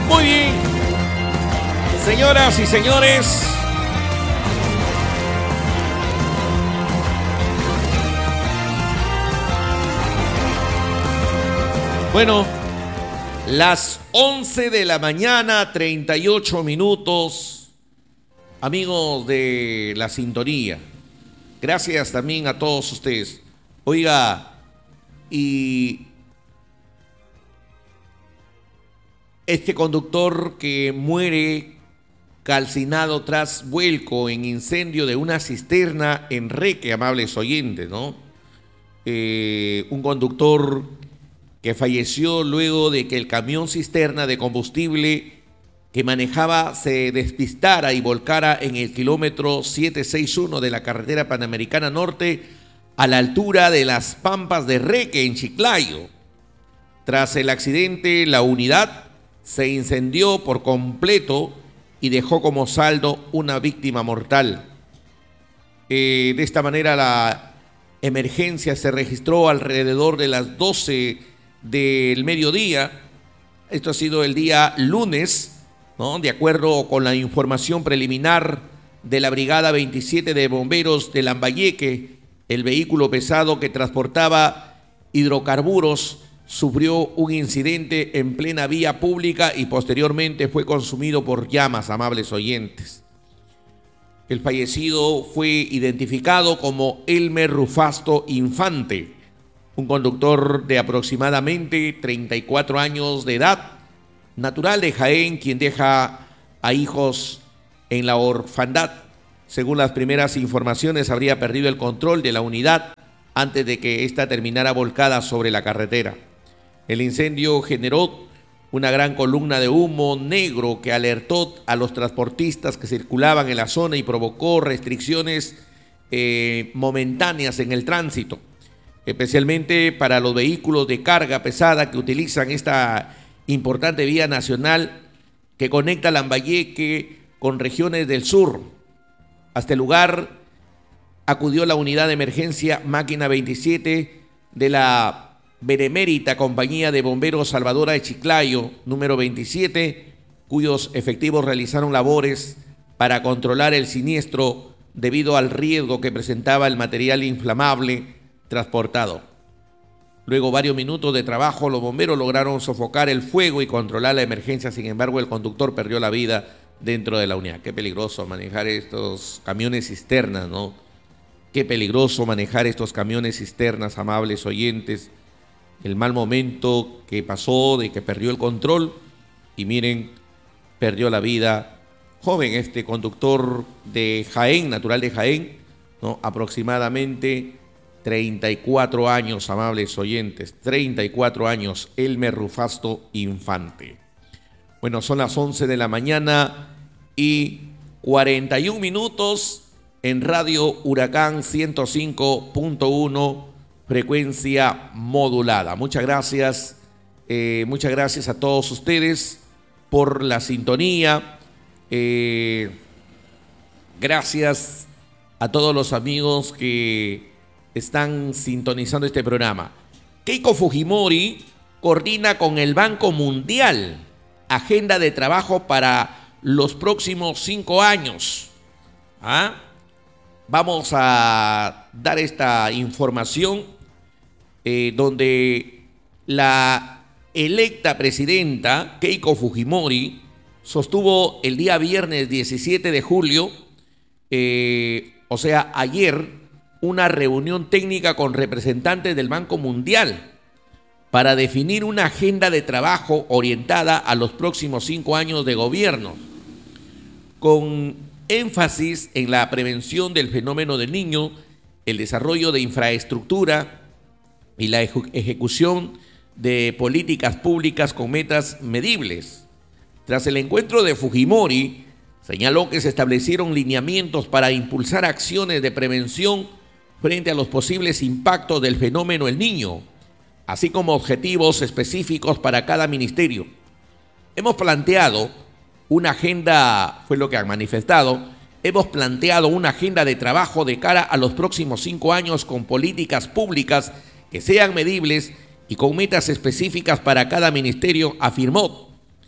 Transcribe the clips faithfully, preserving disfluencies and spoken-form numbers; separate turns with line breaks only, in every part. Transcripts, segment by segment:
Muy bien, señoras y señores, bueno, las once de la mañana, treinta y ocho minutos, amigos de la sintonía. Gracias también a todos ustedes. Oiga, y este conductor que muere calcinado tras vuelco en incendio de una cisterna en Reque, amables oyentes, ¿no? Eh, un conductor que falleció luego de que el camión cisterna de combustible que manejaba se despistara y volcara en el kilómetro setecientos sesenta y uno de la carretera Panamericana Norte a la altura de las Pampas de Reque, en Chiclayo. Tras el accidente, la unidad se incendió por completo y dejó como saldo una víctima mortal. Eh, de esta manera, la emergencia se registró alrededor de las doce del mediodía. Esto ha sido el día lunes, ¿no? De acuerdo con la información preliminar de la Brigada veintisiete de Bomberos de Lambayeque, el vehículo pesado que transportaba hidrocarburos sufrió un incidente en plena vía pública y posteriormente fue consumido por llamas, amables oyentes. El fallecido fue identificado como Elmer Rufasto Infante, un conductor de aproximadamente treinta y cuatro años de edad, natural de Jaén, quien deja a hijos en la orfandad. Según las primeras informaciones, habría perdido el control de la unidad antes de que ésta terminara volcada sobre la carretera. El incendio generó una gran columna de humo negro que alertó a los transportistas que circulaban en la zona y provocó restricciones eh, momentáneas en el tránsito, especialmente para los vehículos de carga pesada que utilizan esta importante vía nacional que conecta Lambayeque con regiones del sur. Hasta el lugar acudió la unidad de emergencia Máquina veintisiete de la Benemérita Compañía de Bomberos Salvadora de Chiclayo, número veintisiete, cuyos efectivos realizaron labores para controlar el siniestro debido al riesgo que presentaba el material inflamable transportado. Luego varios minutos de trabajo, los bomberos lograron sofocar el fuego y controlar la emergencia. Sin embargo, el conductor perdió la vida dentro de la unidad. Qué peligroso manejar estos camiones cisternas, ¿no? Qué peligroso manejar estos camiones cisternas, amables oyentes. El mal momento que pasó de que perdió el control y miren, perdió la vida. Joven este conductor de Jaén, natural de Jaén, ¿no? Aproximadamente treinta y cuatro años, amables oyentes, treinta y cuatro años, Elmer Rufasto Infante. Bueno, son las once de la mañana y cuarenta y un minutos en Radio Huracán ciento cinco punto uno, frecuencia modulada. Muchas gracias, eh, muchas gracias a todos ustedes por la sintonía. Eh, gracias a todos los amigos que están sintonizando este programa. Keiko Fujimori coordina con el Banco Mundial agenda de trabajo para los próximos cinco años. ¿Ah? Vamos a dar esta información eh, donde la electa presidenta Keiko Fujimori sostuvo el día viernes diecisiete de julio, eh, o sea, ayer, una reunión técnica con representantes del Banco Mundial para definir una agenda de trabajo orientada a los próximos cinco años de gobierno, con énfasis en la prevención del fenómeno del niño, el desarrollo de infraestructura y la ejecución de políticas públicas con metas medibles. Tras el encuentro de Fujimori, señaló que se establecieron lineamientos para impulsar acciones de prevención frente a los posibles impactos del fenómeno El Niño, así como objetivos específicos para cada ministerio. Hemos planteado una agenda, fue lo que han manifestado, hemos planteado una agenda de trabajo de cara a los próximos cinco años con políticas públicas que sean medibles y con metas específicas para cada ministerio, afirmó.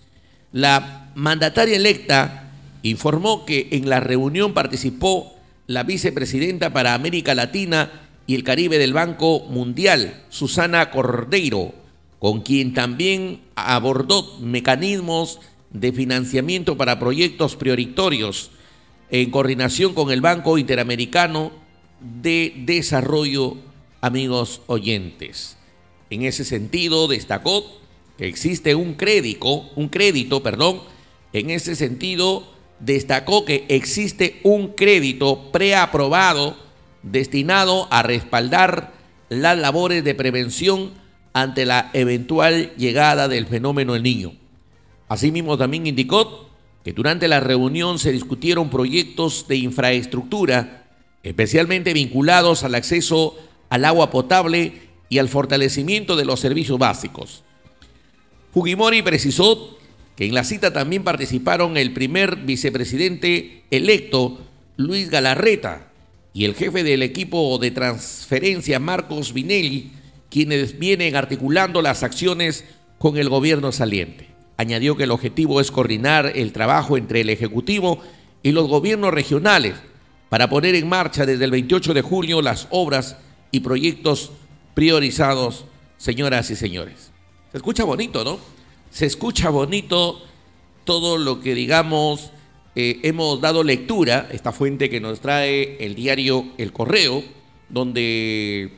La mandataria electa informó que en la reunión participó la vicepresidenta para América Latina y el Caribe del Banco Mundial, Susana Cordeiro, con quien también abordó mecanismos de financiamiento para proyectos prioritarios en coordinación con el Banco Interamericano de Desarrollo, amigos oyentes. En ese sentido, destacó que existe un crédito, un crédito, perdón, en ese sentido, destacó que existe un crédito preaprobado destinado a respaldar las labores de prevención ante la eventual llegada del fenómeno El Niño. Asimismo, también indicó que durante la reunión se discutieron proyectos de infraestructura, especialmente vinculados al acceso al agua potable y al fortalecimiento de los servicios básicos. Fujimori precisó que en la cita también participaron el primer vicepresidente electo, Luis Galarreta, y el jefe del equipo de transferencia, Marcos Vinelli, quienes vienen articulando las acciones con el gobierno saliente. Añadió que el objetivo es coordinar el trabajo entre el Ejecutivo y los gobiernos regionales para poner en marcha desde el veintiocho de julio las obras y proyectos priorizados, señoras y señores. Se escucha bonito, ¿no? Se escucha bonito todo lo que, digamos, eh, hemos dado lectura, esta fuente que nos trae el diario El Correo, donde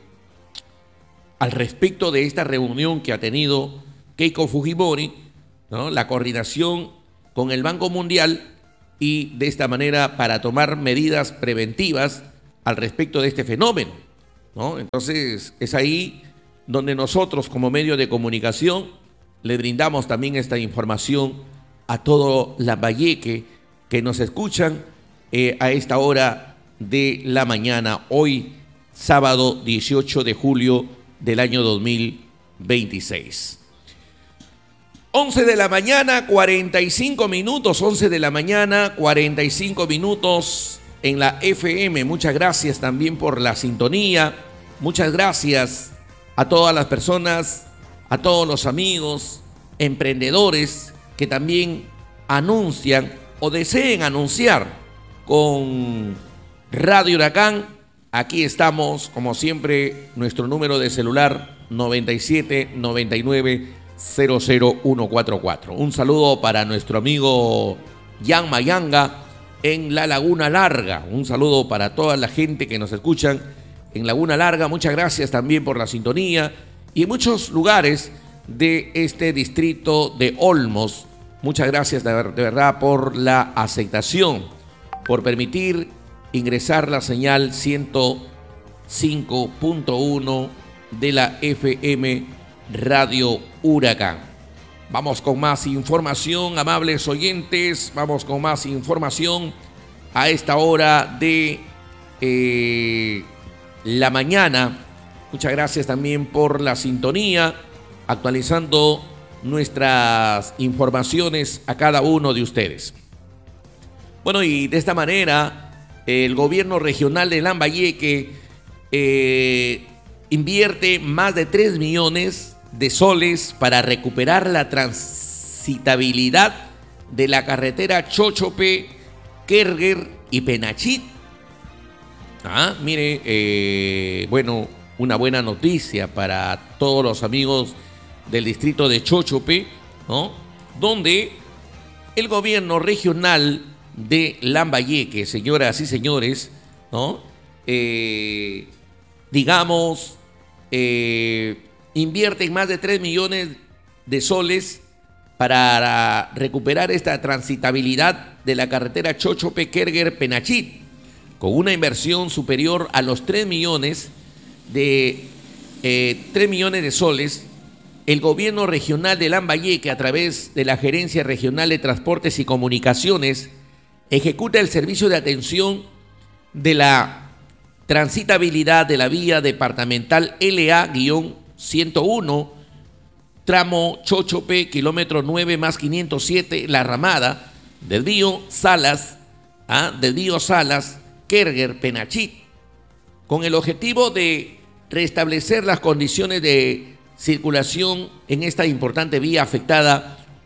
al respecto de esta reunión que ha tenido Keiko Fujimori, ¿no?, la coordinación con el Banco Mundial y de esta manera para tomar medidas preventivas al respecto de este fenómeno, ¿no? Entonces es ahí donde nosotros como medio de comunicación le brindamos también esta información a todo Lambayeque que nos escuchan eh, a esta hora de la mañana, hoy sábado dieciocho de julio del año dos mil veintiséis. once de la mañana, cuarenta y cinco minutos, once de la mañana, cuarenta y cinco minutos en la F M. Muchas gracias también por la sintonía, muchas gracias a todas las personas, a todos los amigos, emprendedores que también anuncian o deseen anunciar con Radio Huracán. Aquí estamos, como siempre, nuestro número de celular noventa y siete, noventa y nueve, cero cero uno cuatro cuatro. Un saludo para nuestro amigo Jan Mayanga en la Laguna Larga. Un saludo para toda la gente que nos escuchan en Laguna Larga. Muchas gracias también por la sintonía y en muchos lugares de este distrito de Olmos. Muchas gracias de, de verdad por la aceptación, por permitir ingresar la señal ciento cinco punto uno de la F M Radio Huracán. Vamos con más información, amables oyentes, vamos con más información a esta hora de eh, la mañana. Muchas gracias también por la sintonía, actualizando nuestras informaciones a cada uno de ustedes. Bueno, y de esta manera, el gobierno regional de Lambayeque eh, invierte más de tres millones de soles para recuperar la transitabilidad de la carretera Chochope, Kerguer y Penachit. Ah, mire, eh, bueno, una buena noticia para todos los amigos del distrito de Chochope, ¿no?, donde el gobierno regional de Lambayeque, señoras y señores, ¿no?, eh, digamos, eh, invierten más de tres millones de soles para recuperar esta transitabilidad de la carretera Chochope-Kerguer-Penachit, con una inversión superior a los tres millones de, eh, tres millones de soles. El gobierno regional de Lambayeque, a través de la Gerencia Regional de Transportes y Comunicaciones, ejecuta el servicio de atención de la transitabilidad de la vía departamental L A ciento uno, tramo Chochope, kilómetro nueve más quinientos siete, La Ramada, desvío Salas, ¿ah? desvío Salas, Kerguer, Penachit, con el objetivo de restablecer las condiciones de circulación en esta importante vía afectada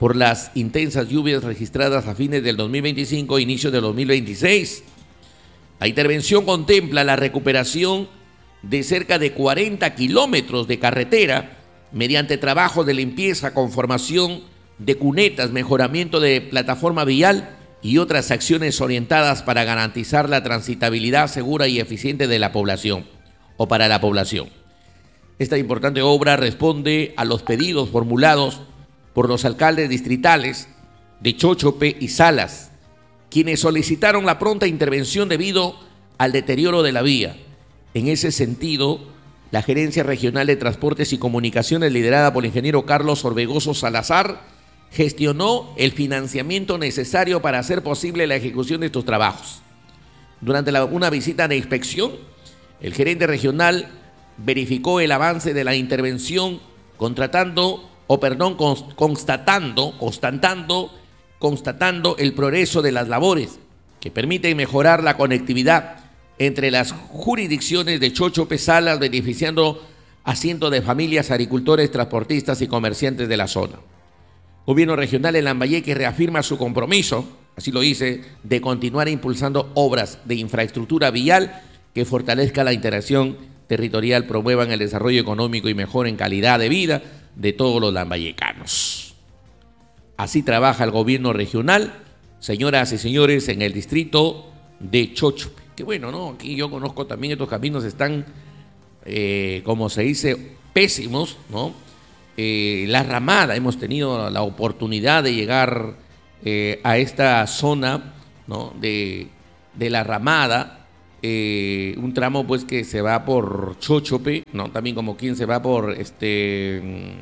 por las intensas lluvias registradas a fines del dos mil veinticinco e inicio del dos mil veintiséis. La intervención contempla la recuperación de cerca de cuarenta kilómetros de carretera mediante trabajos de limpieza, conformación de cunetas, mejoramiento de plataforma vial y otras acciones orientadas para garantizar la transitabilidad segura y eficiente de la población o para la población. Esta importante obra responde a los pedidos formulados por los alcaldes distritales de Chóchope y Salas, quienes solicitaron la pronta intervención debido al deterioro de la vía. En ese sentido, la Gerencia Regional de Transportes y Comunicaciones, liderada por el ingeniero Carlos Orbegoso Salazar, gestionó el financiamiento necesario para hacer posible la ejecución de estos trabajos. Durante la, una visita de inspección, el gerente regional verificó el avance de la intervención, contratando, o perdón, constatando, constatando, constatando el progreso de las labores que permiten mejorar la conectividad entre las jurisdicciones de Chóchope, Salas, beneficiando a cientos de familias, agricultores, transportistas y comerciantes de la zona. Gobierno regional en Lambayeque reafirma su compromiso, así lo dice, de continuar impulsando obras de infraestructura vial que fortalezca la interacción territorial, promuevan el desarrollo económico y mejoren calidad de vida de todos los lambayecanos. Así trabaja el gobierno regional, señoras y señores, en el distrito de Chóchope. Qué bueno, ¿no? Aquí yo conozco también estos caminos, están, eh, como se dice, pésimos, ¿no? Eh, la Ramada, hemos tenido la oportunidad de llegar eh, a esta zona, ¿no? de, de la Ramada, eh, un tramo pues que se va por Chóchope, ¿no? También como quien se va por este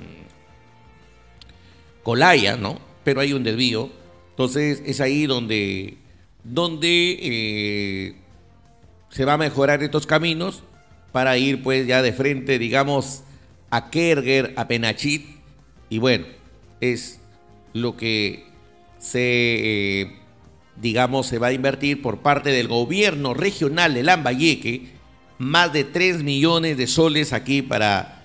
Colaya, ¿no? Pero hay un desvío, entonces es ahí donde, donde eh, se va a mejorar estos caminos para ir pues ya de frente, digamos, a Kerguer, a Penachit, y bueno, es lo que se, eh, digamos, se va a invertir por parte del gobierno regional de Lambayeque, más de tres millones de soles aquí para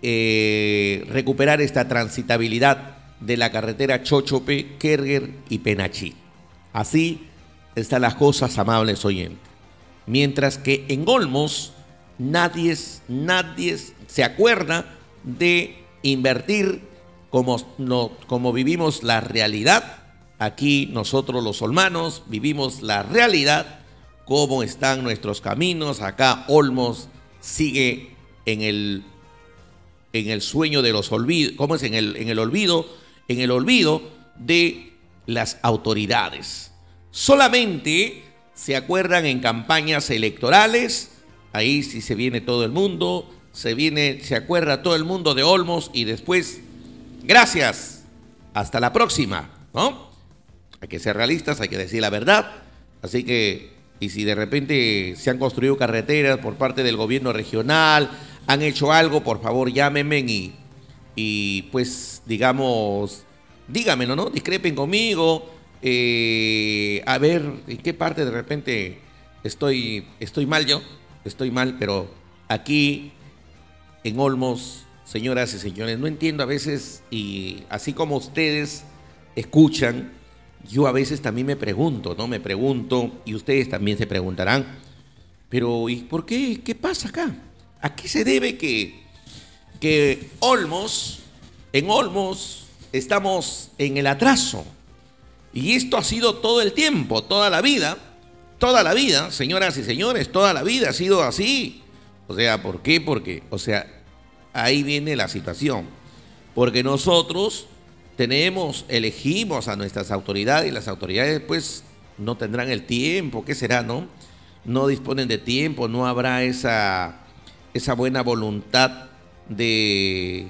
eh, recuperar esta transitabilidad de la carretera Chóchope, Kerguer y Penachit. Así están las cosas, amables oyentes. Mientras que en Olmos nadie, nadie se acuerda de invertir como, no, como vivimos la realidad. Aquí nosotros los olmanos vivimos la realidad, cómo están nuestros caminos. Acá Olmos sigue en el, en el sueño de los olvidos, ¿cómo es? En el, en el olvido, en el olvido de las autoridades. Solamente se acuerdan en campañas electorales, ahí sí se viene todo el mundo, se viene, se acuerda todo el mundo de Olmos y después, gracias, hasta la próxima, ¿no? Hay que ser realistas, hay que decir la verdad, así que, y si de repente se han construido carreteras por parte del gobierno regional, han hecho algo, por favor llámenme y, y pues, digamos, díganmelo, ¿no? Discrepen conmigo, eh, a ver, ¿en qué parte de repente estoy, estoy mal yo? Estoy mal, pero aquí en Olmos, señoras y señores, no entiendo a veces, y así como ustedes escuchan, yo a veces también me pregunto, ¿no? Me pregunto, y ustedes también se preguntarán, pero ¿y por qué? ¿Qué pasa acá? ¿A qué se debe que, que Olmos, en Olmos, estamos en el atraso? Y esto ha sido todo el tiempo, toda la vida, toda la vida, señoras y señores, toda la vida ha sido así. O sea, ¿por qué? Porque, o sea, ahí viene la situación. Porque nosotros tenemos, elegimos a nuestras autoridades y las autoridades pues no tendrán el tiempo, ¿qué será, no? No disponen de tiempo, no habrá esa, esa buena voluntad de,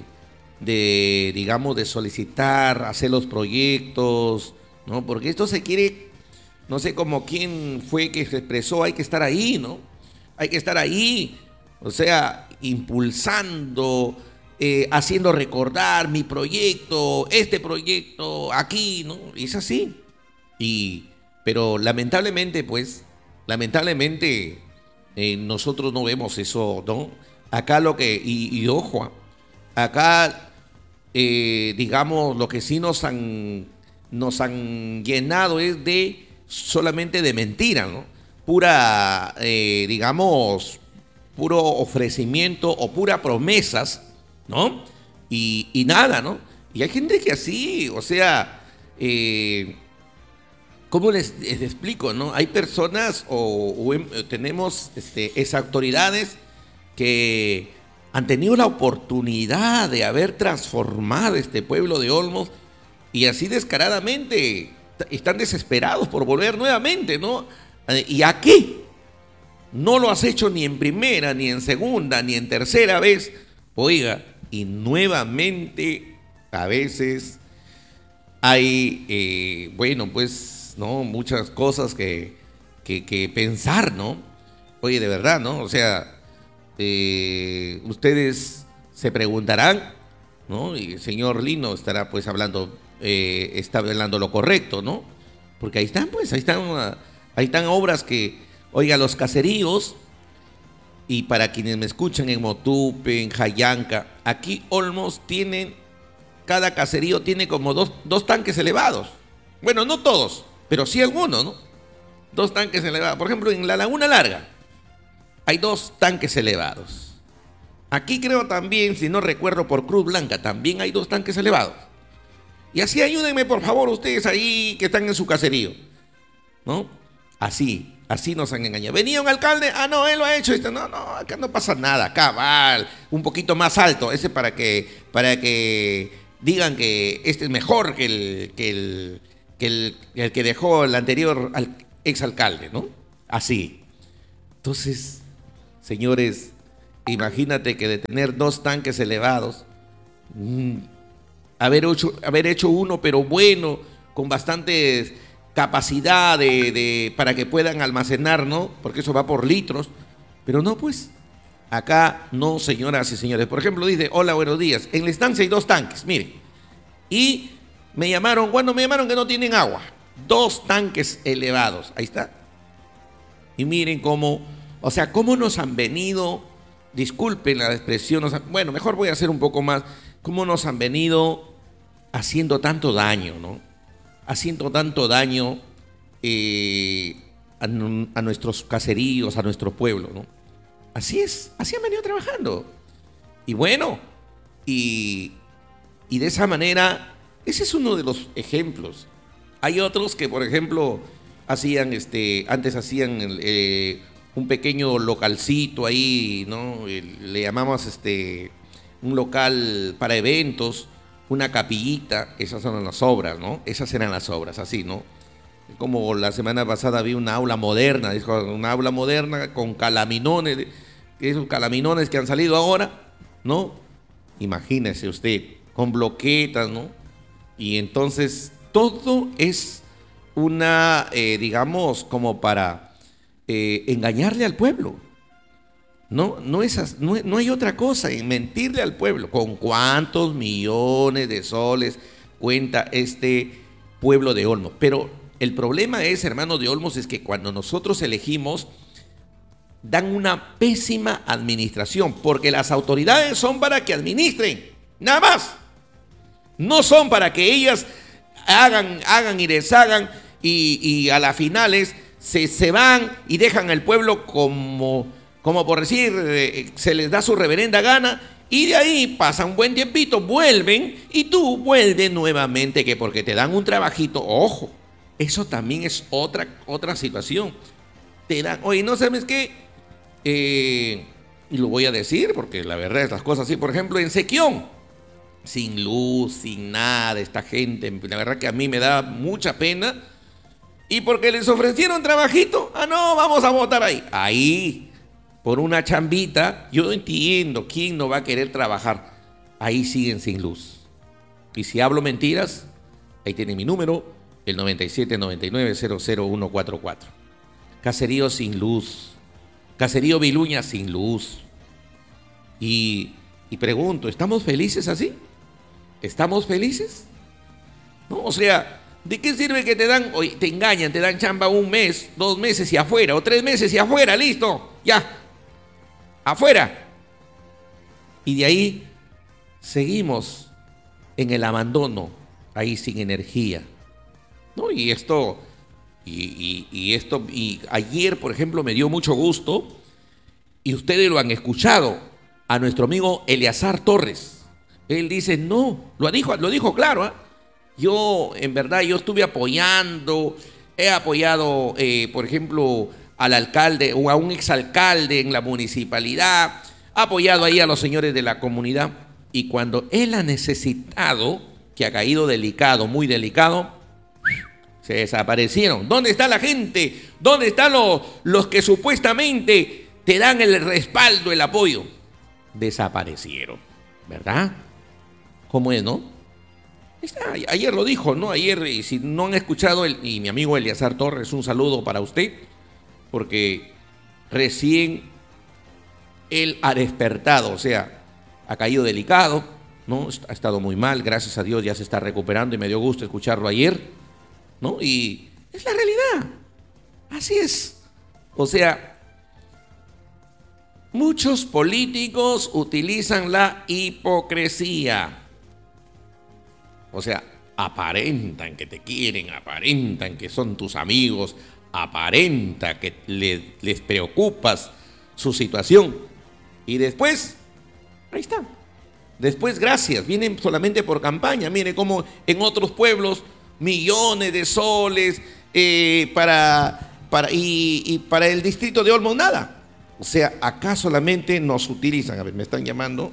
de, digamos, de solicitar, hacer los proyectos, ¿no? Porque esto se quiere, no sé cómo quién fue que se expresó, hay que estar ahí, ¿no? Hay que estar ahí, o sea, impulsando, eh, haciendo recordar mi proyecto, este proyecto, aquí, ¿no? Y es así. Y, pero lamentablemente, pues, lamentablemente, eh, nosotros no vemos eso, ¿no? Acá lo que, y, y ojo, acá eh, digamos, lo que sí nos han, nos han llenado es de solamente de mentira, ¿no? Pura, eh, digamos, puro ofrecimiento o pura promesas, ¿no? Y, y nada, ¿no? Y hay gente que así, o sea, eh, ¿cómo les, les explico, no? Hay personas o, o em- tenemos este, esas autoridades que han tenido la oportunidad de haber transformado este pueblo de Olmos y así descaradamente t- están desesperados por volver nuevamente, ¿no? Eh, ¿Y a qué? No lo has hecho ni en primera, ni en segunda, ni en tercera vez. Oiga, y nuevamente a veces hay, eh, bueno, pues, ¿no? Muchas cosas que, que, que pensar, ¿no? Oye, de verdad, ¿no? O sea, eh, ustedes se preguntarán, ¿no? Y el señor Lino estará pues hablando, eh, está hablando lo correcto, ¿no? Porque ahí están, pues, ahí están, uh, ahí están obras que, oiga, los caseríos, y para quienes me escuchan en Motupe, en Jayanca, aquí Olmos tienen, cada caserío tiene como dos, dos tanques elevados. Bueno, no todos, pero sí algunos, ¿no? Dos tanques elevados. Por ejemplo, en la Laguna Larga hay dos tanques elevados. Aquí creo también, si no recuerdo, por Cruz Blanca también hay dos tanques elevados. Y así ayúdenme, por favor, ustedes ahí que están en su caserío, ¿no? Así, así nos han engañado. Venía un alcalde, ah, no, él lo ha hecho. Esto, no, no, acá no pasa nada, acá va un poquito más alto, ese para que, para que digan que este es mejor que el que, el, que, el, el que dejó el anterior al, exalcalde, ¿no? Así. Entonces, señores, imagínate que de tener dos tanques elevados, mmm, haber, hecho, haber hecho uno, pero bueno, con bastantes capacidad de, de, para que puedan almacenar, ¿no? Porque eso va por litros. Pero no, pues, acá no, señoras y señores. Por ejemplo, dice, hola, buenos días. En la estancia hay dos tanques, mire. Y me llamaron, cuando me llamaron que no tienen agua. Dos tanques elevados, ahí está. Y miren cómo, o sea, cómo nos han venido, disculpen la expresión, nos han, bueno, mejor voy a hacer un poco más, cómo nos han venido haciendo tanto daño, ¿no? Haciendo tanto daño eh, a, a nuestros caseríos, a nuestro pueblo, ¿no? Así es, así han venido trabajando. Y bueno, y, y de esa manera, ese es uno de los ejemplos. Hay otros que, por ejemplo, hacían, este, antes hacían eh, un pequeño localcito ahí, ¿no? Le llamamos este, un local para eventos, una capillita, esas son las obras, ¿no? Esas eran las obras, así, ¿no? Como la semana pasada vi una aula moderna, dijo, una aula moderna con calaminones, esos calaminones que han salido ahora, ¿no? Imagínese usted, con bloquetas, ¿no? Y entonces todo es una, eh, digamos, como para eh, engañarle al pueblo. No, no, es, no, no hay otra cosa en mentirle al pueblo. ¿Con cuántos millones de soles cuenta este pueblo de Olmos? Pero el problema es, hermano de Olmos, es que cuando nosotros elegimos, dan una pésima administración, porque las autoridades son para que administren, nada más. No son para que ellas hagan, hagan y deshagan y, y a las finales se, se van y dejan al pueblo como, como por decir, eh, se les da su reverenda gana y de ahí pasa un buen tiempito, vuelven y tú vuelves nuevamente que porque te dan un trabajito, ojo, eso también es otra, otra situación. Te dan, oye, ¿no sabes qué? Eh, y lo voy a decir porque la verdad es las cosas así, por ejemplo, en Sequión, sin luz, sin nada, esta gente, la verdad que a mí me da mucha pena. Y porque les ofrecieron trabajito, ah, no, vamos a votar ahí. Ahí, por una chambita, yo no entiendo quién no va a querer trabajar. Ahí siguen sin luz. Y si hablo mentiras, ahí tiene mi número, el noventa y siete noventa y nueve cero cero uno cuatro cuatro. Caserío sin luz. Caserío Viluña sin luz. Y, y pregunto, ¿estamos felices así? ¿Estamos felices? No, o sea, ¿de qué sirve que te dan, oye, te engañan, te dan chamba un mes, dos meses y afuera, o tres meses y afuera, listo, ya, afuera? Y de ahí seguimos en el abandono, ahí sin energía, ¿no? Y esto, y, y, y esto, y ayer, por ejemplo, me dio mucho gusto, y ustedes lo han escuchado, a nuestro amigo Eleazar Torres. Él dice, no, lo dijo, lo dijo claro, ¿eh? Yo, en verdad, yo estuve apoyando, he apoyado, eh, por ejemplo, al alcalde o a un exalcalde en la municipalidad, ha apoyado ahí a los señores de la comunidad, y cuando él ha necesitado, que ha caído delicado, muy delicado, se desaparecieron. ¿Dónde está la gente? ¿Dónde están los, los que supuestamente te dan el respaldo, el apoyo? Desaparecieron, ¿verdad? ¿Cómo es, no? Está, ayer lo dijo, ¿no? Ayer, y si no han escuchado, el, y mi amigo Eleazar Torres, un saludo para usted, porque recién él ha despertado, o sea, ha caído delicado, ¿no? Ha estado muy mal, gracias a Dios ya se está recuperando y me dio gusto escucharlo ayer, ¿no? Y es la realidad, así es. O sea, muchos políticos utilizan la hipocresía. O sea, aparentan que te quieren, aparentan que son tus amigos, aparenta que le, les preocupas su situación. Y después, ahí está. Después, gracias, vienen solamente por campaña. Mire cómo en otros pueblos, millones de soles eh, para, para, y, y para el distrito de Olmos nada. O sea, acá solamente nos utilizan. A ver, me están llamando.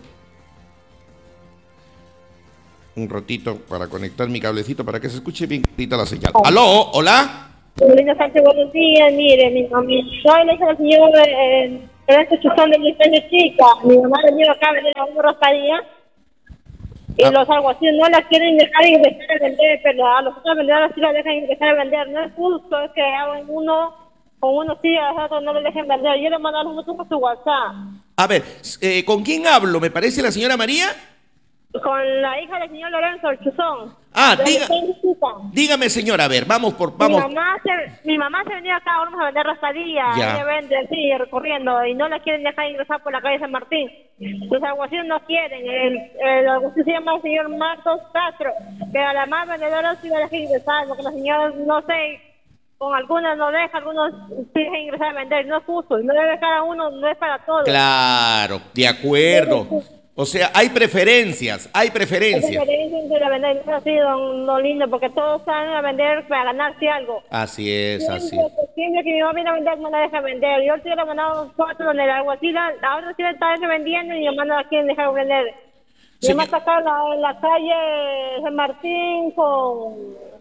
Un ratito para conectar mi cablecito para que se escuche bien clarita la señal. ¿Aló? ¿Hola?
Buenos días, buenos días. Mire, mi mamá, soy la hija del señor eh, Ernesto Chuzón de Licencia Chica. Mi mamá ha venido acá a vender a una roscaría y ah. los alguaciles no la quieren dejar ingresar a vender, pero a los otros vendedores sí la dejan ingresar a vender. No es justo, es que hagan uno con uno sí, a los otros no le dejen vender. Yo le mando a los otros por su WhatsApp.
A ver, eh, ¿con quién hablo? ¿Me parece la señora María?
Con la hija del señor Lorenzo Chuzón.
Ah, diga, dígame, señora, a ver, vamos por... vamos.
Mi mamá se, mi mamá se venía acá, vamos a vender roscaría. Ella vende así, recorriendo, y no la quieren dejar ingresar por la calle San Martín. Los alguaciles no quieren. El, el alguacil se llama el señor Marcos Castro, pero a la más vendedora sí la deja ingresar, porque la señora, no sé, con algunas no deja, algunos sí dejan ingresar a vender. No es justo, y no debe dejar a uno, no es para todos.
Claro, de acuerdo. O sea, hay preferencias, hay preferencias. Hay
preferencias de la vender, no ha sido lo lindo, porque todos están a vender para ganarse algo.
Así es,
siempre,
así es.
Siempre que mi mamá viene a vender, no la deja vender. Yo te lo he mandado fotos donde el alguacil, ahora sí está vendiendo y mi mamá no la quieren dejar vender. Mi mamá está acá en la, en la calle San Martín con...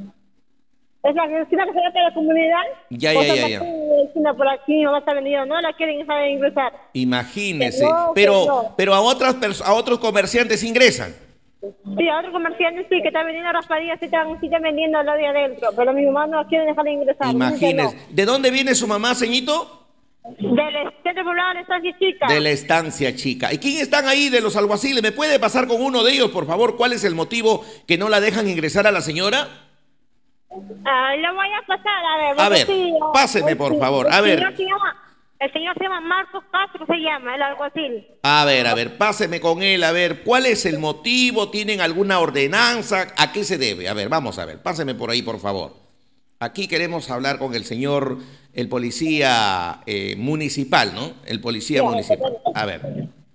Es la esquina que se trata de la comunidad.
Ya, ya, ya, ya.
Por aquí mi mamá está vendiendo, no la quieren dejar ingresar.
Imagínese, no, pero, no. pero a otras a otros comerciantes ingresan.
Sí, a otros comerciantes sí, que están vendiendo raspadillas, sí están, sí están vendiendo lo de adentro, pero mi mamá no quiere dejar de ingresar.
Imagínese. No. ¿De dónde viene su mamá, ceñito?
Del centro poblado de la estancia chica.
De la estancia chica. ¿Y quién están ahí de los alguaciles? ¿Me puede pasar con uno de ellos, por favor? ¿Cuál es el motivo que no la dejan ingresar a la señora?
Ah, lo voy a pasar, a ver.
A ver, sí, páseme por favor, a ver.
Señor se llama, el señor se llama Marcos Castro, se llama, el alguacil.
A ver, a ver, páseme con él, a ver, ¿cuál es el motivo? ¿Tienen alguna ordenanza? ¿A qué se debe? A ver, vamos a ver, páseme por ahí, por favor. Aquí queremos hablar con el señor, el policía eh, municipal, ¿no? El policía sí, municipal. A ver.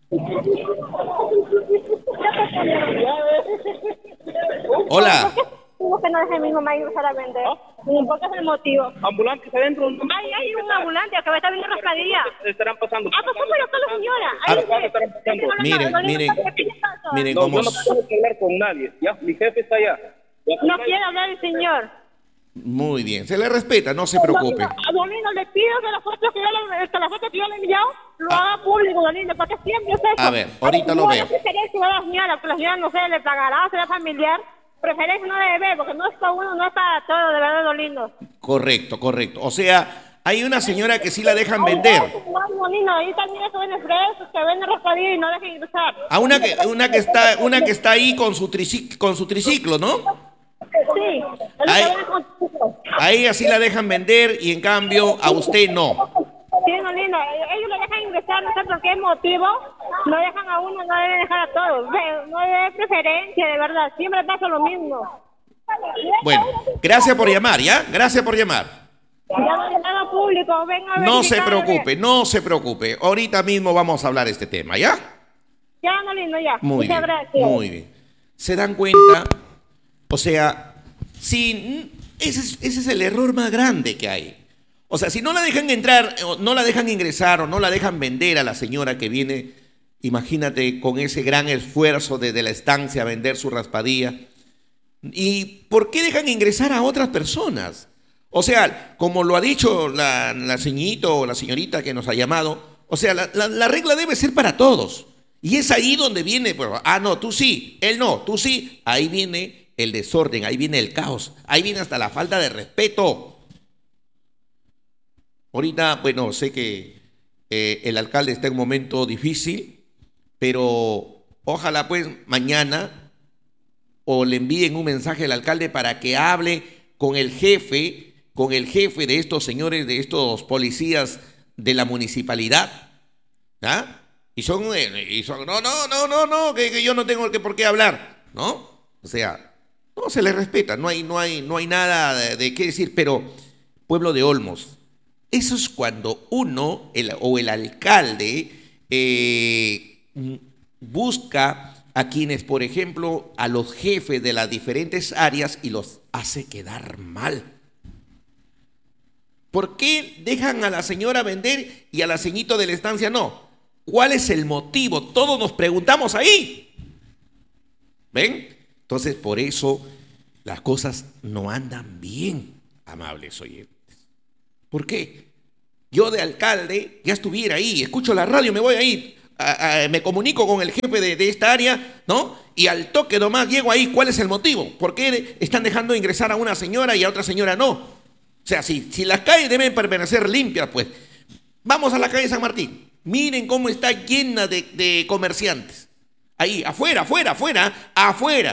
Hola.
Que no deje a mi mamá ingresar a vender. ¿Ah? ¿Por qué es el motivo?
Ambulantes adentro.
Ay, hay un ambulante que va a estar viendo rascadilla.
Estarán pasando.
Ah, pasó por acá la señora.
Ahí ver, estarán pasando. Miren, miren, miren
no,
cómo...
Yo no puedo hablar con nadie, ¿ya? Mi jefe está allá.
No quiere hablar el señor.
Muy bien, se le respeta, no se preocupe.
Donino, le pido que la foto que yo le, que la foto que yo le he enviado lo ah. haga público, Donino, porque siempre es eso.
A ver, ahorita lo veo.
No preferencia a la señora, que la señora no sé, le pagará, será familiar. Preferencia no debe ver, porque no es para uno, no es para todo, de verdad, lo lindo.
Correcto, correcto. O sea, hay una señora que sí la dejan vender.
Donino, ahí también que vende frescos, que vende raspadillas y no dejen ingresar.
A una que, una que está, una que está ahí con su triciclo, con su triciclo, ¿no?
Sí.
Ahí, a ella sí la dejan vender y en cambio a usted no.
Sí, no, lindo. Ellos le dejan ingresar, no sé por qué motivo. No dejan a uno, no deben dejar a todos. Ve, no debe preferencia, de verdad. Siempre pasa lo mismo.
Bueno, gracias por llamar, ¿ya? Gracias por llamar.
Ya no hay nada público, venga a
No se
verificar,
preocupe, no se preocupe. Ahorita mismo vamos a hablar de este tema, ¿ya?
Ya, no lindo, ya.
Muy
Muchas
bien,
gracias.
muy bien. ¿Se dan cuenta? O sea, si ese es, ese es el error más grande que hay. O sea, si no la dejan entrar, o no la dejan ingresar o no la dejan vender a la señora que viene, imagínate con ese gran esfuerzo desde la estancia a vender su raspadilla. ¿Y por qué dejan ingresar a otras personas? O sea, como lo ha dicho la, la señorita o la señorita que nos ha llamado, o sea, la, la, la regla debe ser para todos. Y es ahí donde viene, pues, ah, no, tú sí, él no, tú sí. Ahí viene el desorden, ahí viene el caos, ahí viene hasta la falta de respeto. Ahorita, bueno, sé que eh, el alcalde está en un momento difícil, pero ojalá pues mañana o le envíen un mensaje al alcalde para que hable con el jefe, con el jefe de estos señores, de estos policías de la municipalidad, ¿ah? Y son, y son, no, no, no, no, no, que, que yo no tengo que por qué hablar, ¿no? O sea, no se les respeta, no hay, no hay, no hay nada de, de qué decir, pero pueblo de Olmos, eso es cuando uno el, o el alcalde eh, busca a quienes, por ejemplo, a los jefes de las diferentes áreas y los hace quedar mal. ¿Por qué dejan a la señora vender y a la ceñito de la estancia no? ¿Cuál es el motivo? Todos nos preguntamos ahí. ¿Ven? Entonces, por eso las cosas no andan bien, amables oyentes. ¿Por qué? Yo de alcalde ya estuviera ahí, escucho la radio, me voy ahí, a, a, me comunico con el jefe de, de esta área, ¿no? Y al toque nomás llego ahí, ¿cuál es el motivo? ¿Por qué están dejando ingresar a una señora y a otra señora no? O sea, si, si las calles deben permanecer limpias, pues vamos a la calle San Martín. Miren cómo está llena de, de comerciantes. Ahí, afuera, afuera, afuera, afuera.